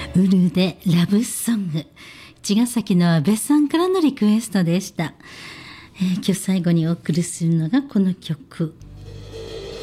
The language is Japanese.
ウルでラブソング、茅ヶ崎の安倍さんからのリクエストでした。今日最後にお送りするのがこの曲、